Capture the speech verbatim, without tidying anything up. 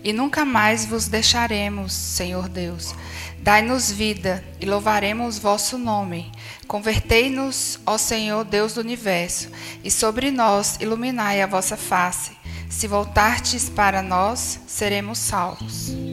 e nunca mais vos deixaremos, Senhor Deus. Dai-nos vida e louvaremos vosso nome. Convertei-nos, ó Senhor Deus do universo, e sobre nós iluminai a vossa face. Se voltardes para nós, seremos salvos.